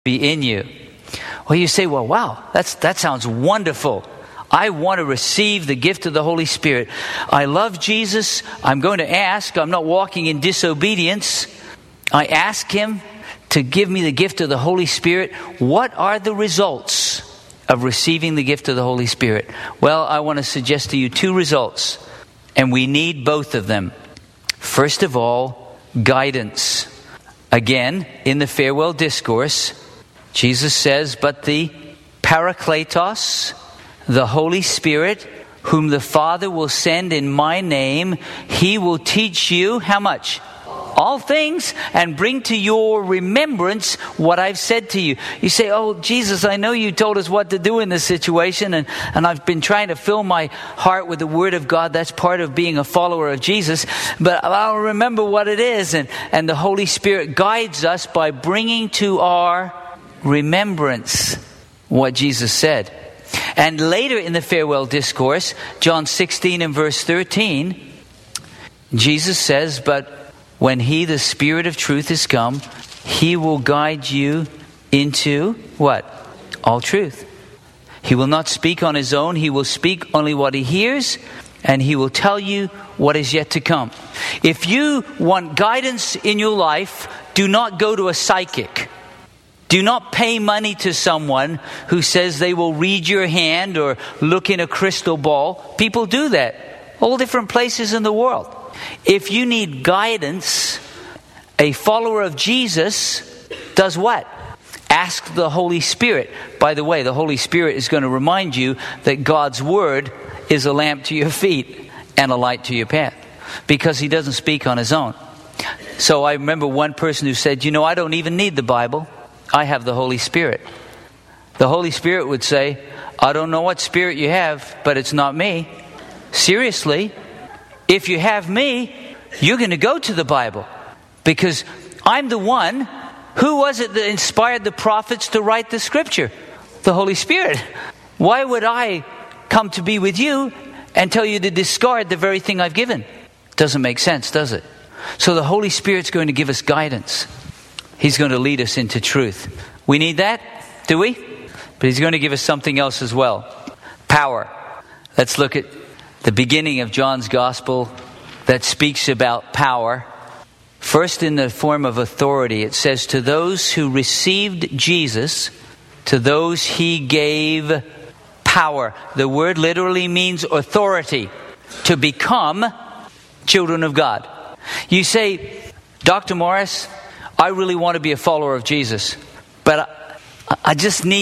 be in you. Well, you say, well, wow, that sounds wonderful. I want to receive the gift of the Holy Spirit. I love Jesus. I'm going to ask. I'm not walking in disobedience. I ask Him to give me the gift of the Holy Spirit. What are the results of receiving the gift of the Holy Spirit? Well, I want to suggest to you 2 results, and we need both of them. First of all, guidance. Again, in the farewell discourse, Jesus says, but the Parakletos, the Holy Spirit, whom the Father will send in my name, He will teach you, how much? All things, and bring to your remembrance what I've said to you. You say, oh, Jesus, I know you told us what to do in this situation, and I've been trying to fill my heart with the Word of God. That's part of being a follower of Jesus. But I'll remember what it is. And the Holy Spirit guides us by bringing to our remembrance what Jesus said. And later in the farewell discourse, John 16 and verse 13, Jesus says, but when He, the Spirit of truth, is come, He will guide you into what? All truth. He will not speak on His own. He will speak only what He hears, and He will tell you what is yet to come. If you want guidance in your life, do not go to a psychic. Do not pay money to someone who says they will read your hand or look in a crystal ball. People do that. All different places in the world. If you need guidance, a follower of Jesus does what? Ask the Holy Spirit. By the way, the Holy Spirit is going to remind you that God's Word is a lamp to your feet and a light to your path, because He doesn't speak on His own. So I remember one person who said, I don't even need the Bible. I have the Holy Spirit. The Holy Spirit would say, I don't know what spirit you have, but it's not me. Seriously, if you have me, you're going to go to the Bible, because I'm the one. Who was it that inspired the prophets to write the Scripture? The Holy Spirit. Why would I come to be with you and tell you to discard the very thing I've given? Doesn't make sense, does it? So the Holy Spirit's going to give us guidance. He's going to lead us into truth. We need that, do we? But He's going to give us something else as well. Power. Let's look at the beginning of John's Gospel that speaks about power. First, in the form of authority, it says, to those who received Jesus, to those He gave power. The word literally means authority, to become children of God. You say, Dr. Morris, I really want to be a follower of Jesus, but I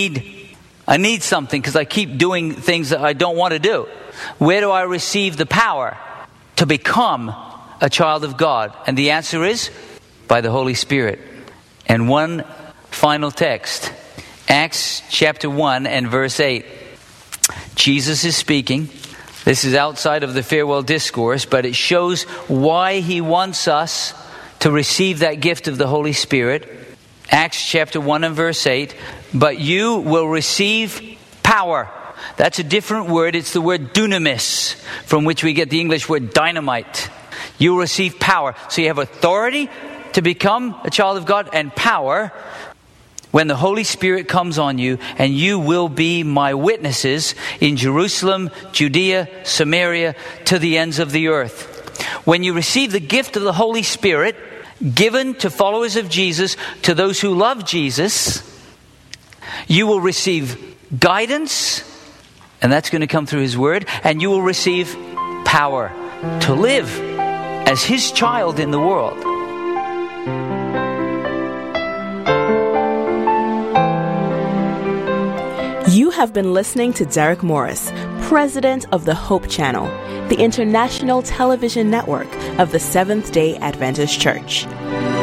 need something, because I keep doing things that I don't want to do. Where do I receive the power to become a child of God? And the answer is by the Holy Spirit. And one final text, Acts chapter 1 and verse 8. Jesus is speaking. This is outside of the farewell discourse, but it shows why He wants us to receive that gift of the Holy Spirit. Acts chapter 1 and verse 8. But you will receive power. That's a different word. It's the word dunamis, from which we get the English word dynamite. You will receive power. So you have authority to become a child of God, and power when the Holy Spirit comes on you, and you will be my witnesses in Jerusalem, Judea, Samaria, to the ends of the earth. When you receive the gift of the Holy Spirit, given to followers of Jesus, to those who love Jesus, you will receive guidance, and that's going to come through His Word, and you will receive power to live as His child in the world. You have been listening to Derek Morris, President of the Hope Channel, the international television network of the Seventh-day Adventist Church.